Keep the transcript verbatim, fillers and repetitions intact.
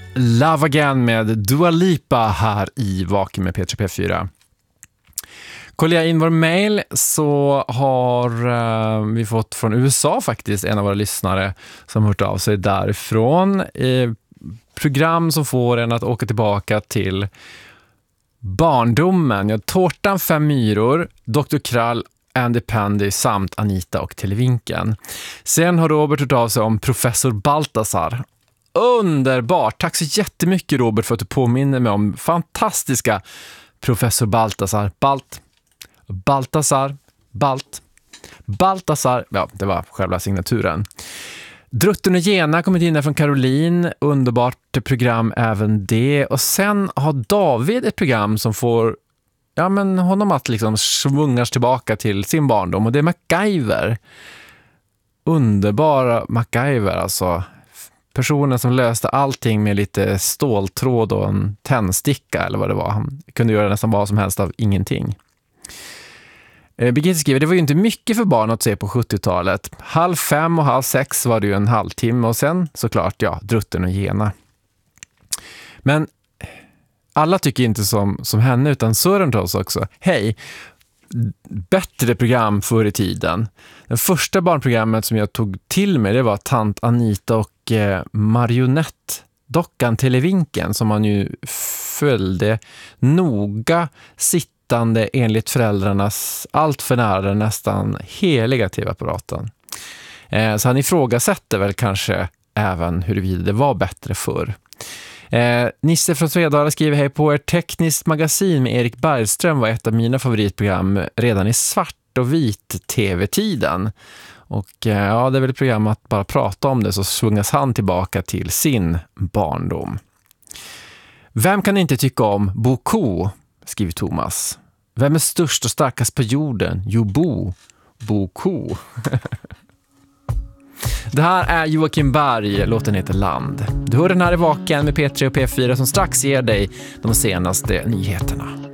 Love Again med Dua Lipa här i Vaken med P tre P fyra. Kollar jag in vår mail så har uh, vi fått från U S A faktiskt en av våra lyssnare som hört av sig därifrån. Eh, program som får en att åka tillbaka till barndomen. Ja, Tårtan, Fem myror, doktor Krall, Andy Pandy samt Anita och Televinken. Sen har Robert hört av sig om professor Baltasar. Underbart! Tack så jättemycket Robert för att du påminner mig om fantastiska professor Baltasar. Balt, Baltasar, Balt, Baltasar. Ja, det var själva signaturen. Drutten och Gena kommit in där från Caroline. Underbart program även det. Och sen har David ett program som får ja, men honom att liksom svungas tillbaka till sin barndom. Och det är MacGyver. Underbara MacGyver alltså. Personen som löste allting med lite ståltråd och en tändsticka eller vad det var. Han kunde göra nästan vad som helst av ingenting. Birgitta skriver, det var ju inte mycket för barn att se på sjuttiotalet. Halv fem och halv sex var det ju en halvtimme och sen såklart, ja, Drutten och Gena. Men alla tycker inte som, som henne utan Sören till oss också. Hej, bättre program förr i tiden. Det första barnprogrammet som jag tog till mig det var Tant Anita och eh, marionettdockan Televinken som man ju följde noga sittande enligt föräldrarnas allt för nära nästan heliga tv-apparaten. Eh, så han ifrågasätter väl kanske även huruvida det var bättre förr. Eh, Nisse från Svedala skriver hej på er tekniskt magasin med Erik Bergström var ett av mina favoritprogram redan i svart och vit tv-tiden. Och eh, ja, det är väl ett program att bara prata om det så svungas han tillbaka till sin barndom. Vem kan inte tycka om Bo Ko, skriver Thomas. Vem är störst och starkast på jorden? Jo, Bo. Bo Ko. Det här är Joakim Berg, låten heter Land. Du hör den här i Vaken med P tre och P fyra som strax ger dig de senaste nyheterna.